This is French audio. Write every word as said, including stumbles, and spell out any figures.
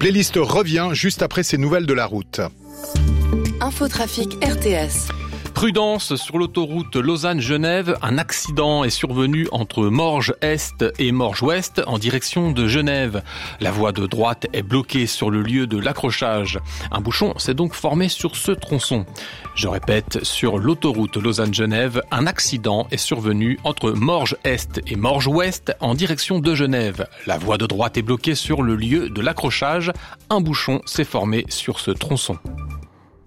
playlist revient juste après ces nouvelles de la route. Infotrafic R T S. Prudence sur l'autoroute Lausanne-Genève. Un accident est survenu entre Morges-Est et Morges-Ouest en direction de Genève. La voie de droite est bloquée sur le lieu de l'accrochage. Un bouchon s'est donc formé sur ce tronçon. Je répète, sur l'autoroute Lausanne-Genève, un accident est survenu entre Morges-Est et Morges-Ouest en direction de Genève. La voie de droite est bloquée sur le lieu de l'accrochage. Un bouchon s'est formé sur ce tronçon.